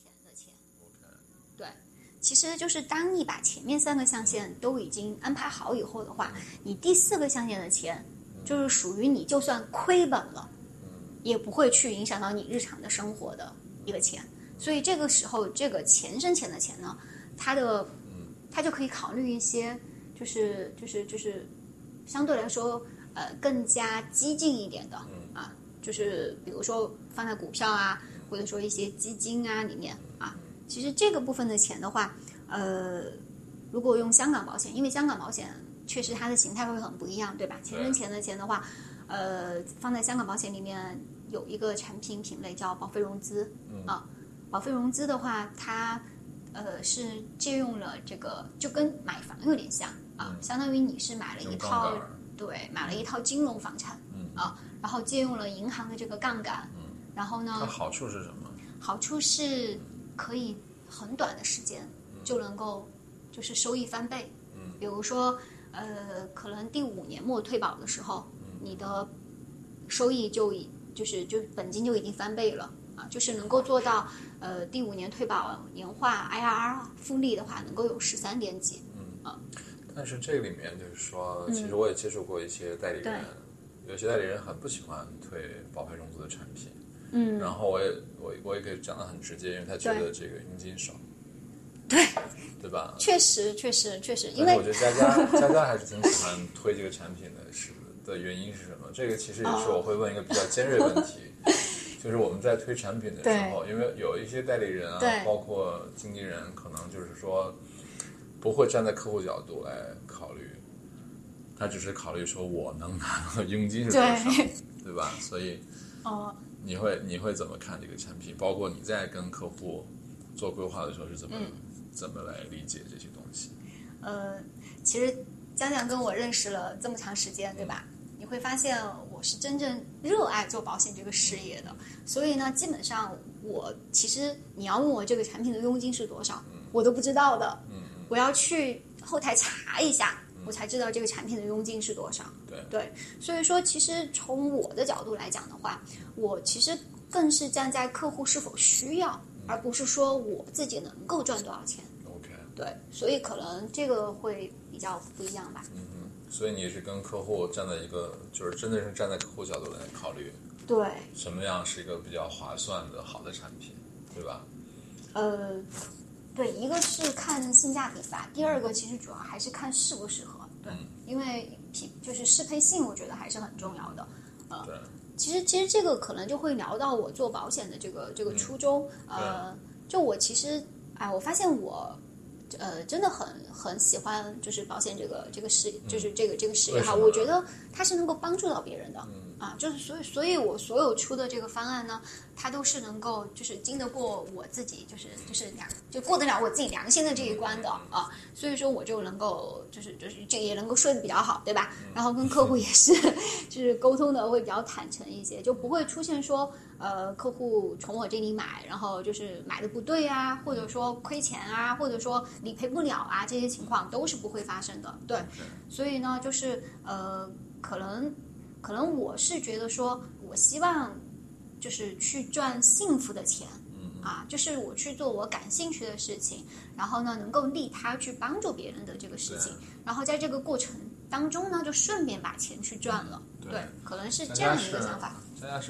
对，其实就是当你把前面3个象限都已经安排好以后的话，你第4个象限的钱，就是属于你就算亏本了，也不会去影响到你日常的生活的一个钱。所以这个时候，这个钱生钱的钱呢，它就可以考虑一些，就是相对来说，更加激进一点的啊，就是比如说放在股票啊，或者说一些基金啊里面啊。其实这个部分的钱的话，如果用香港保险，因为香港保险确实它的形态会很不一样，对吧？钱生钱的钱的话，放在香港保险里面有一个产品品类叫保费融资啊。保费融资的话，它是借用了这个，就跟买房有点像啊，相当于你是买了一套，对，买了一套金融房产啊，然后借用了银行的这个杠杆，然后呢， 它好处是什么？ 好处是可以很短的时间就能够就是收益翻倍，比如说可能第5年末退保的时候，你的收益就本金就已经翻倍了。啊，就是能够做到，第5年退保年化 IRR 复利的话，能够有13点几， 但是这里面就是说，其实我也接触过一些代理人，有些代理人很不喜欢推保费融资的产品，然后我也可以讲得很直接，因为他觉得这个佣金少，对吧？确实，因为我觉得佳佳还是挺喜欢推这个产品的原因是什么？这个其实也是我会问一个比较尖锐问题。就是我们在推产品的时候，因为有一些代理人啊，包括经纪人，可能就是说不会站在客户角度来考虑，他只是考虑说我能拿到的佣金是多少，对吧？所以你会怎么看这个产品？包括你在跟客户做规划的时候是怎么来理解这些东西？ 其实江江跟我认识了这么长时间，对吧？你会发现我是真正热爱做保险这个事业的，所以呢，基本上其实你要问我这个产品的佣金是多少，我都不知道的。我要去后台查一下，我才知道这个产品的佣金是多少。对，所以说其实从我的角度来讲的话，我其实更是站在客户是否需要，而不是说我自己能够赚多少钱。对，所以可能这个会比较不一样吧。 所以你是跟客户站在一个，就是真的是站在客户角度来考虑， 对，什么样是一个比较划算的好的产品，对吧？ 对，一个是看性价比吧，第二个其实主要还是看适不适合，对，因为就是适配性，我觉得还是很重要的。 对， 其实这个可能就会聊到我做保险的这个初衷。就我其实我发现我。真的很喜欢，就是保险这个事，就是这个事业哈，我觉得它是能够帮助到别人的，就是所以我所有出的这个方案呢，它都是能够就是经得过我自己，就过得了我自己良心的这一关的啊，所以说我就能够就是这也能够说得比较好，对吧？然后跟客户也是就是沟通的会比较坦诚一些，就不会出现说客户从我这里买，然后就是买的不对啊，或者说亏钱啊，或者说理赔不了啊，这些情况都是不会发生的。对，所以呢，就是可能我是觉得说，我希望就是去赚幸福的钱就是我去做我感兴趣的事情，然后呢能够利他去帮助别人的这个事情，然后在这个过程当中呢就顺便把钱去赚了。对，可能是这样一个想法。 佳佳是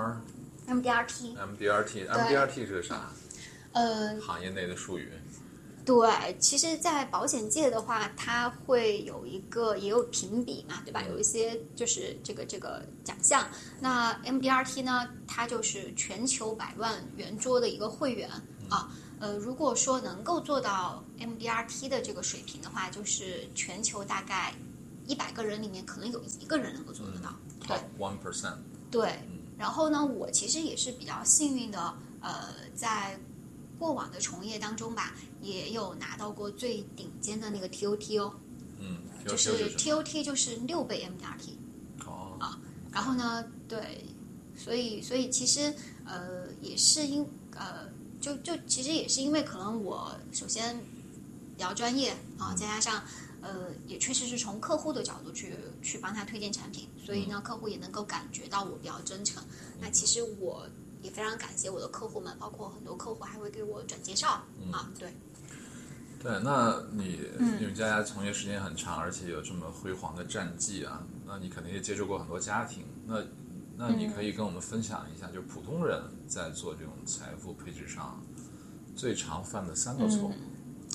MDRT 是个啥？行业内的术语。 对，其实在保险界的话，它会有也有评比嘛，对吧？有一些就是这个奖项。那 MDRT 呢，它就是全球100万圆桌的一个会员啊。如果说能够做到 MDRT 的这个水平的话，就是全球大概100个人里面可能有1个人能够做得到。对 1%。 对，然后呢，我其实也是比较幸运的，在过往的从业当中吧，也有拿到过最顶尖的那个 TOT 哦，就是 TOT 就是6倍 MDRT 然后呢，对，所以其实也是就其实也是因为可能我首先比较专业啊，再加上也确实是从客户的角度去帮他推荐产品，所以呢，客户也能够感觉到我比较真诚。那其实我也非常感谢我的客户们，包括很多客户还会给我转介绍对。 对，那因为佳佳从业时间很长，而且有这么辉煌的战绩啊，那你肯定也接触过很多家庭。那你可以跟我们分享一下，就普通人在做这种财富配置上最常犯的3个错误。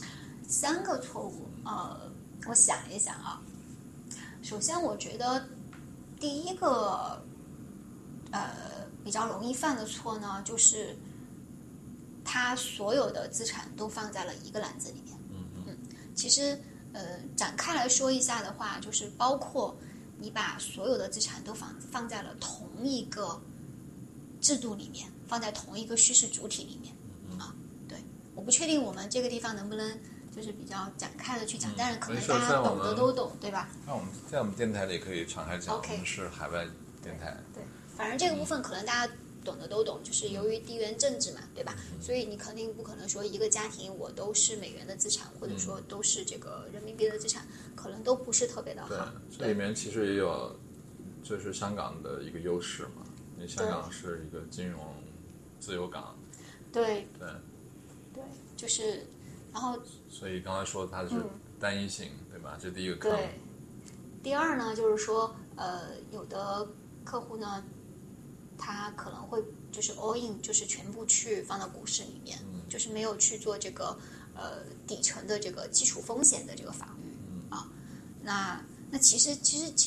3个错误，我想一想啊。首先，我觉得第一个比较容易犯的错呢，就是他所有的资产都放在了一个篮子里面。其实展开来说一下的话，就是包括你把所有的资产都放在了同一个制度里面，放在同一个叙事主体里面对，我不确定我们这个地方能不能就是比较展开的去讲，但是可能大家懂得都懂，对吧？ 那我们在我们电台里可以敞开讲，我们是海外电台。 对，反正这个部分可能大家懂得都懂，就是由于地缘政治嘛，对吧？所以你肯定不可能说一个家庭我都是美元的资产，或者说都是这个人民币的资产，可能都不是特别的好。 对，这里面其实也有，就是香港的一个优势嘛，因为香港是一个金融自由港。 对，就是，然后。 所以刚才说它是单一性，对吧？这第一个坑。 对。第二呢，就是说，有的客户呢，他可能会就是 all in， 就是全部去放到股市里面，就是没有去做这个底层的这个基础风险的这个防御那其实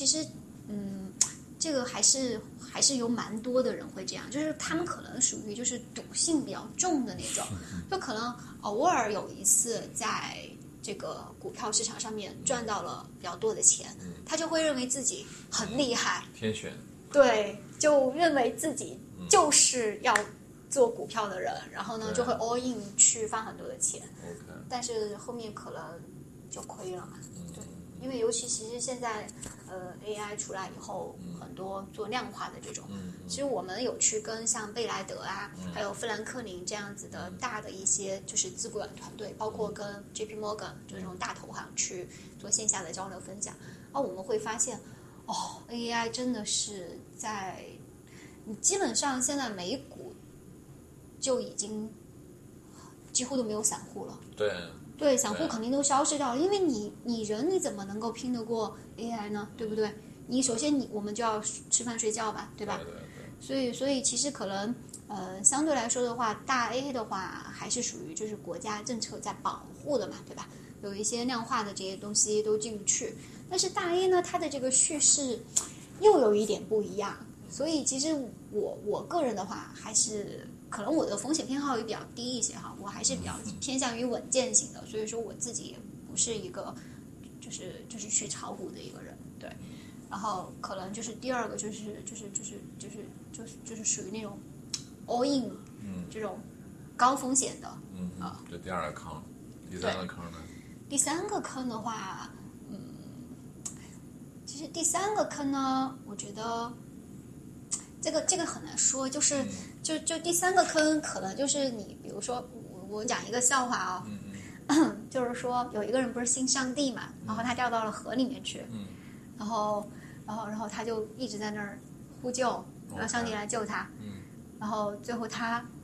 这个还是有蛮多的人会这样，就是他们可能属于就是赌性比较重的那种，就可能偶尔有一次在这个股票市场上面赚到了比较多的钱，他就会认为自己很厉害， 天选， 对，就认为自己就是要做股票的人，然后呢就会 all in 去放很多的钱，但是后面可能就亏了嘛，对，因为尤其其实现在AI 出来以后，很多做量化的这种，其实我们有去跟像贝莱德啊，还有富兰克林这样子的大的一些就是资管团队，包括跟 JP Morgan 就这种大投行去做线下的交流分享，我们会发现AI 真的是在你基本上现在美股就已经几乎都没有散户了，对，散户肯定都消失掉了，因为你人你怎么能够拼得过 AI 呢？对不对？你首先我们就要吃饭睡觉吧，对吧？对。所以其实可能相对来说的话，大 A 的话还是属于就是国家政策在保护的嘛，对吧？有一些量化的这些东西都进不去，但是大 A 呢，它的这个叙事又有一点不一样，所以其实我个人的话还是。可能我的风险偏好也比较低一些哈，我还是比较偏向于稳健型的，所以说我自己也不是一个就是去炒股的一个人，对。然后可能就是第二个就是属于那种 all in 这种高风险的， 这第二个坑，第三个坑呢？ 第三个坑的话，其实第三个坑呢，我觉得这个很难说，就是就第三个坑可能就是你，比如说我讲一个笑话就是说有一个人不是信上帝嘛，然后他掉到了河里面去，然后他就一直在那儿呼救，让上帝来救他，然后最后他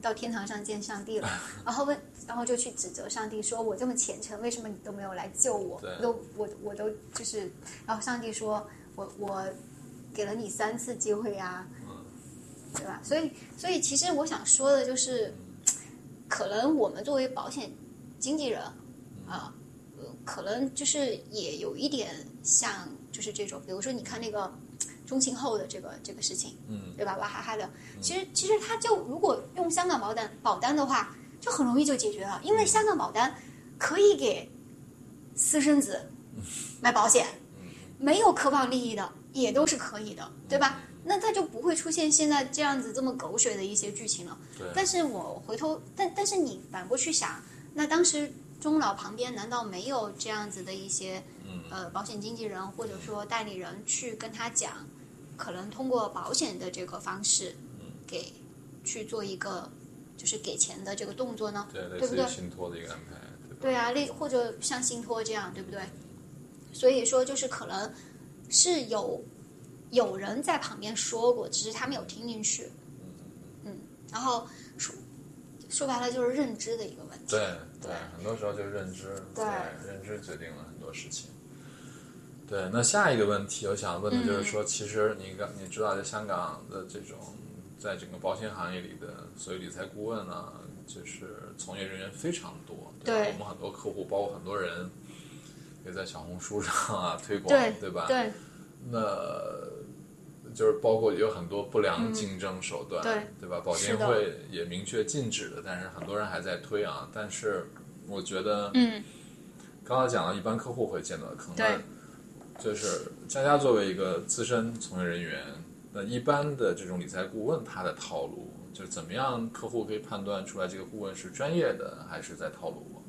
到天堂上见上帝了，然后就去指责上帝，说我这么虔诚，为什么你都没有来救我？我都就是，然后上帝说我给了你3次机会啊，对吧？所以其实我想说的就是，可能我们作为保险经纪人啊，可能就是也有一点像就是这种，比如说你看那个中庆后的这个事情，对吧？娃哈哈的，其实他就如果用香港保单的话，就很容易就解决了，因为香港保单可以给私生子买保险，没有科放利益的也都是可以的，对吧？那他就不会出现现在这样子这么狗水的一些剧情了。但是我回头，但是你反过去想，那当时中老旁边难道没有这样子的一些保险经纪人或者说代理人去跟他讲，可能通过保险的这个方式去做一个就是给钱的这个动作呢？对不对？ 信托的一个安排。 对啊，或者像信托这样，对不对？所以说就是可能是有人在旁边说过，只是他没有听进去。然后说白了就是认知的一个问题。 对，很多时候就是认知，对，认知决定了很多事情。对，那下一个问题我想问的就是说，其实你知道，在香港的这种在整个保险行业里的所有理财顾问呢，就是从业人员非常多。对，我们很多客户，包括很多人，也在小红书上啊推广，对吧？对。那就是包括有很多不良竞争手段，对吧？保监会也明确禁止的，但是很多人还在推啊。但是我觉得，刚才讲到一般客户会见到的坑，那就是佳佳作为一个资深从业人员，那一般的这种理财顾问他的套路，就是怎么样客户可以判断出来这个顾问是专业的还是在套路我？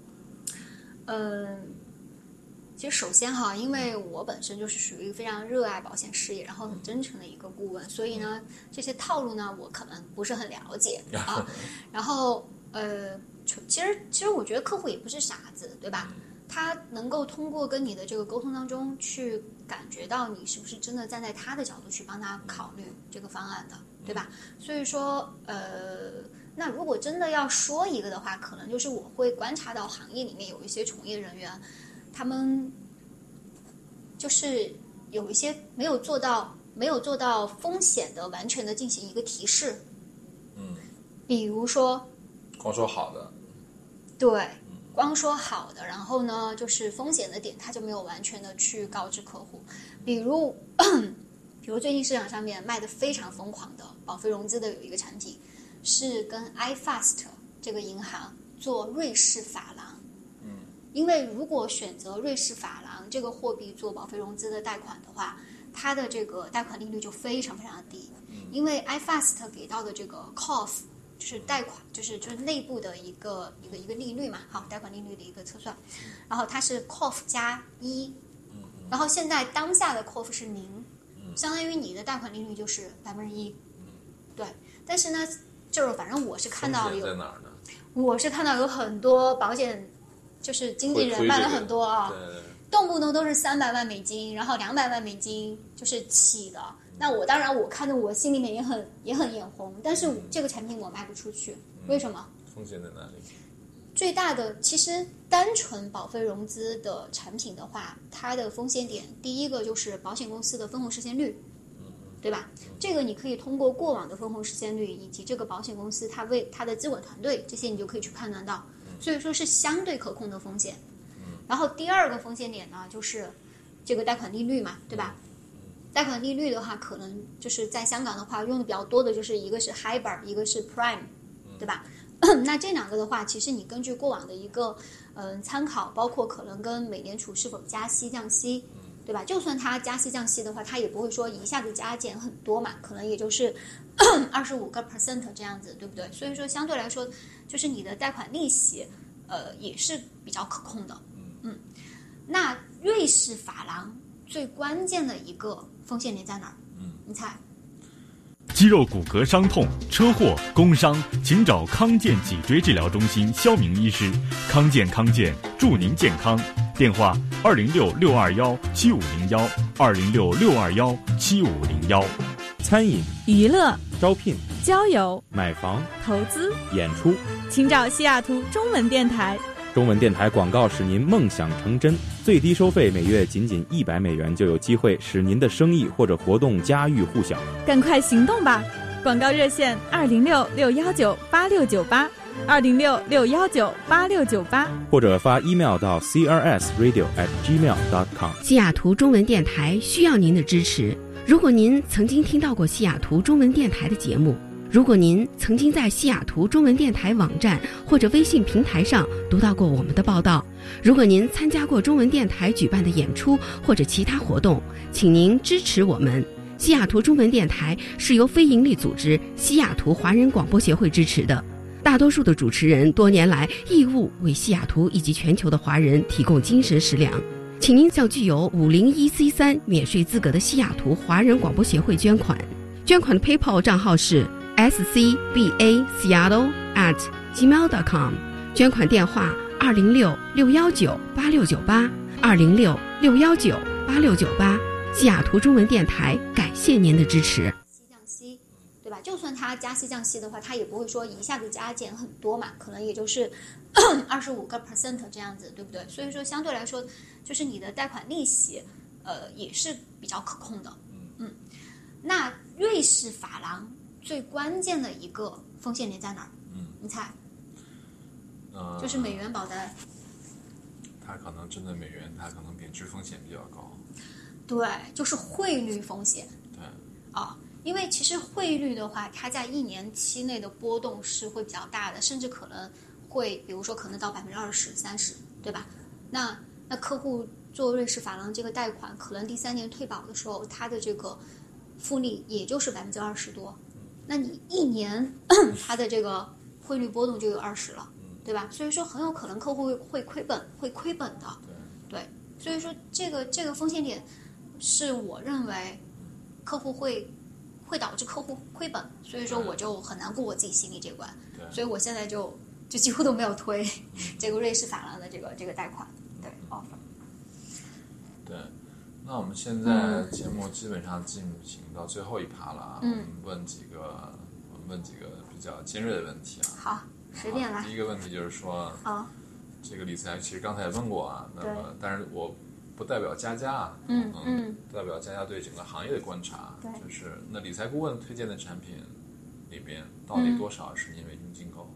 其实首先哈，因为我本身就是属于非常热爱保险事业，然后很真诚的一个顾问，所以呢，这些套路呢，我可能不是很了解啊。然后其实我觉得客户也不是傻子，对吧？他能够通过跟你的这个沟通当中去感觉到你是不是真的站在他的角度去帮他考虑这个方案的，对吧？所以说那如果真的要说一个的话，可能就是我会观察到行业里面有一些从业人员，他们就是有一些没有做到风险的完全的进行一个提示，比如说光说好的， 对，光说好的，然后呢，就是风险的点他就没有完全的去告知客户，比如最近市场上面卖的非常疯狂的保费融资的有一个产品，是跟 iFast 这个银行做瑞士法郎。因为如果选择瑞士法郎这个货币做保费融资的贷款的话，它的这个贷款利率就非常非常低。因为 iFast 给到的这个 COF 就是贷款，就是内部的一个利率嘛，好，贷款利率的一个测算，然后它是 COF 加1，然后现在当下的 COF 是0，相当于你的贷款利率就是1%，对。但是呢，就是反正我是看到有很多保险就是经纪人卖了很多啊，动不动都是300万美金，然后200万美金就是起的。那我当然我看着我心里面也很眼红，但是这个产品我卖不出去，为什么？ 风险在哪里？ 最大的其实单纯保费融资的产品的话，它的风险点第一个就是保险公司的分红实现率，对吧？这个你可以通过过往的分红实现率以及这个保险公司它为它的资管团队这些你就可以去判断到。所以说是相对可控的风险。然后第二个风险点呢，就是这个贷款利率嘛，对吧？贷款利率的话，可能就是在香港的话用的比较多的就是一个是 HIBOR， 一个是 Prime， 对吧？那这两个的话，其实你根据过往的一个参考，包括可能跟美联储是否加息降息，对吧？就算它加息降息的话，它也不会说一下子加减很多嘛，可能也就是25% 这样子，对不对？所以说相对来说，就是你的贷款利息，也是比较可控的。那瑞士法郎最关键的一个风险点在哪儿？你猜？ 肌肉骨骼伤痛、车祸、工伤，请找康健脊椎治疗中心肖明医师。康健祝您健康。电话：206-621-7501，206-621-7501。 餐饮、 娱乐、 招聘、 交友、 买房、 投资、 演出， 请找西雅图中文电台。 中文电台广告使您梦想成真，最低收费每月仅$100就有机会使您的生意或者活动家喻户晓。 赶快行动吧！广告热线206-619-8698，206-619-8698， 或者发 email 到 crsradio@gmail.com。 西雅图中文电台需要您的支持。如果您曾经听到过西雅图中文电台的节目，如果您曾经在西雅图中文电台网站或者微信平台上读到过我们的报道，如果您参加过中文电台举办的演出或者其他活动，请您支持我们。西雅图中文电台是由非营利组织西雅图华人广播协会支持的，大多数的主持人多年来义务为西雅图以及全球的华人提供精神食粮。请您向具有501C3免税资格的西雅图华人广播协会捐款，捐款的 PayPal 账号是scbaseattle@gmail.com， 捐款电话206-619-8698， 206-619-8698。西雅图中文电台感谢您的支持。 降息，对吧？就算它加息降息的话，它也不会说一下子加减很多嘛，可能也就是25% 这样子，对不对？所以说相对来说，就是你的贷款利息，也是比较可控的。那瑞士法郎最关键的一个风险点在哪儿？你猜？就是美元保单。 它可能针对美元，它可能贬值风险比较高。 对，就是汇率风险。 对。 因为其实汇率的话，它在1年期内的波动是会比较大的，甚至可能会，比如说可能到20%、30%，对吧？那客户做瑞士法郎这个贷款，可能第3年退保的时候，它的这个复利也就是20%多。那你1年它的这个汇率波动就有20%了，对吧？所以说很有可能客户会亏本的。对，所以说这个风险点是我认为客户会导致客户亏本，所以说我就很难过我自己心里这关，所以我现在就几乎都没有推这个瑞士法郎的这个贷款。对， 对，那我们现在节目基本上进行到最后一趴了啊，我们问几个比较尖锐的问题啊。 好，随便来。 第一个问题就是说，这个理财其实刚才也问过啊，那么但是我不代表佳佳啊，代表佳佳对整个行业的观察，就是那理财顾问推荐的产品里边到底多少是因为佣金购？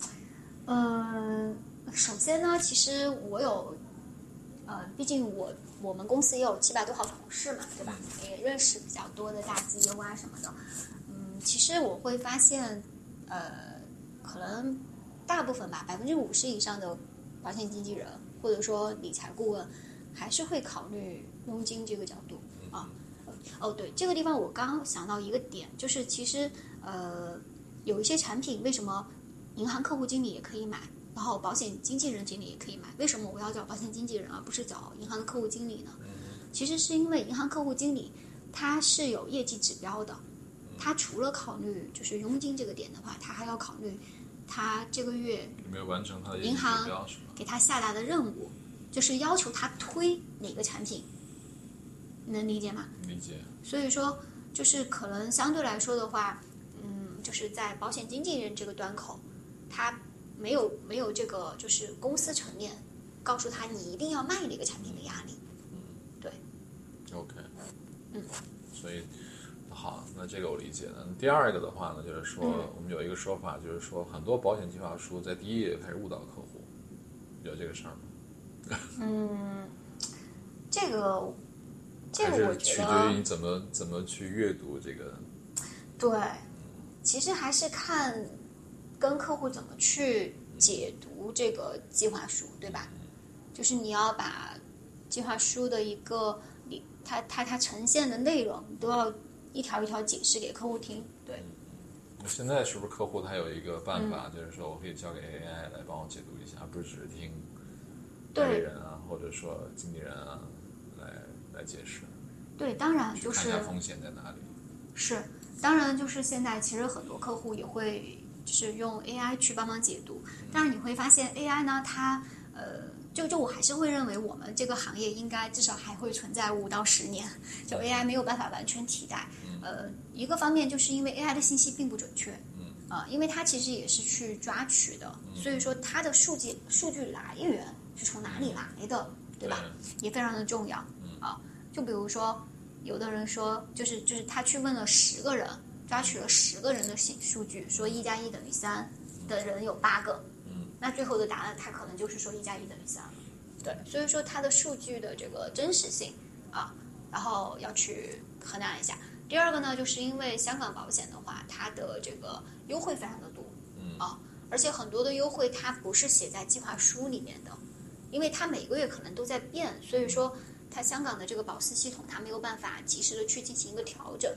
首先呢，其实我有，毕竟我们公司也有700多号同事嘛，对吧？也认识比较多的大资优啊什么的。其实我会发现，可能大部分吧，50%以上的保险经纪人或者说理财顾问，还是会考虑佣金这个角度啊。对，这个地方我刚刚想到一个点，就是其实有一些产品为什么银行客户经理也可以买，然后保险经纪人经理也可以买，为什么我要找保险经纪人而不是找银行的客户经理呢？其实是因为银行客户经理他是有业绩指标的，他除了考虑就是佣金这个点的话，他还要考虑他这个月有没有完成他的业绩指标，是吧？ 给他下达的任务，就是要求他推哪个产品，能理解吗？ 理解。 所以说，就是可能相对来说的话，就是在保险经纪人这个端口，他没有这个就是公司层面告诉他你一定要卖哪个产品的压力。对。 OK。所以。好，那这个我理解了。第二个的话呢，就是说，我们有一个说法，就是说，很多保险计划书在第一页开始误导客户，有这个事儿吗？ 这个我觉得取决于你怎么去阅读这个。 对，其实还是看跟客户怎么去解读这个计划书，对吧？就是你要把计划书的一个它呈现的内容，你都要一条一条解释给客户听。对。 现在是不是客户他有一个办法，就是说我可以交给 AI 来帮我解读一下，而不是只是听代理人啊，或者说经纪人啊来解释？对， 当然就是去看一下风险在哪里。 是，当然就是现在其实很多客户也会就是用 AI 去帮忙解读，但是你会发现 AI 呢，它就我还是会认为我们这个行业应该至少还会存在5到10年，就 AI 没有办法完全替代。 一个方面就是因为 AI 的信息并不准确，因为它其实也是去抓取的，所以说它的数据来源是从哪里来的，对吧？也非常的重要啊。就比如说，有的人说，就是他去问了10个人，抓取了10个人的数据，说1+1等于3的人有8个，那最后的答案他可能就是说1+1等于3了，对，所以说它的数据的这个真实性啊，然后要去衡量一下。第二个呢，就是因为香港保险的话，它的这个优惠非常的多，而且很多的优惠它不是写在计划书里面的，因为它每个月可能都在变，所以说它香港的这个保司系统它没有办法及时的去进行一个调整，